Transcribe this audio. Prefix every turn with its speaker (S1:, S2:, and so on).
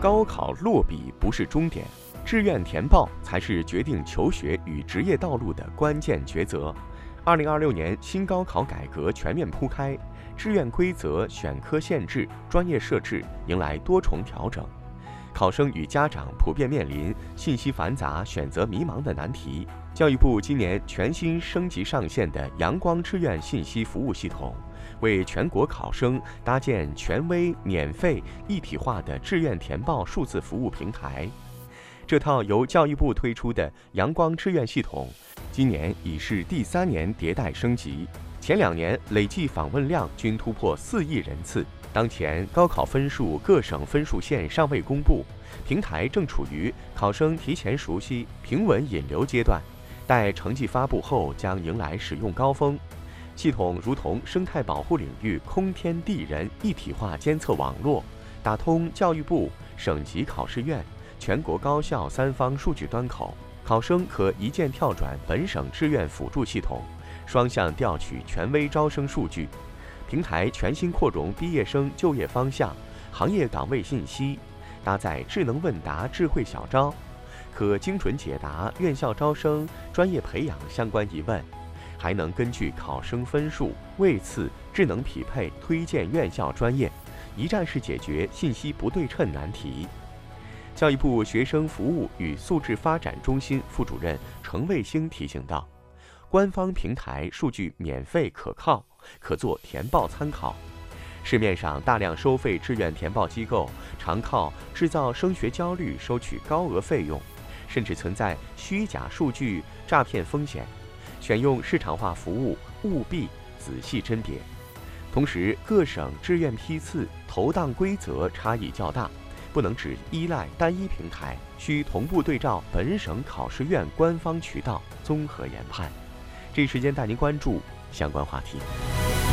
S1: 高考落笔不是终点，志愿填报才是决定求学与职业道路的关键抉择。2026年新高考改革全面铺开，志愿规则、选科限制、专业设置迎来多重调整，考生与家长普遍面临信息繁杂、选择迷茫的难题。教育部今年全新升级上线的阳光志愿信息服务系统，为全国考生搭建权威、免费、一体化的志愿填报数字服务平台。这套由教育部推出的阳光志愿系统，今年已是第3年迭代升级，前2年累计访问量均突破4亿人次。当前高考分数各省分数线尚未公布，平台正处于考生提前熟悉、平稳引流阶段，待成绩发布后将迎来使用高峰。系统如同生态保护领域空天地人一体化监测网络，打通教育部、省级考试院、全国高校3方数据端口，考生可一键跳转本省志愿辅助系统，双向调取权威招生数据。平台全新扩容毕业生就业方向、行业岗位信息，搭载智能问答智慧小招，可精准解答院校招生、专业培养相关疑问，还能根据考生分数、位次智能匹配推荐院校专业，一站式解决信息不对称难题。教育部学生服务与素质发展中心副主任程卫星提醒道，官方平台数据免费可靠，可做填报参考。市面上大量收费志愿填报机构常靠制造升学焦虑收取高额费用，甚至存在虚假数据诈骗风险，选用市场化服务务必仔细甄别。同时，各省志愿批次、投档规则差异较大，不能只依赖单一平台，需同步对照本省考试院官方渠道综合研判。这一时间带您关注相关话题。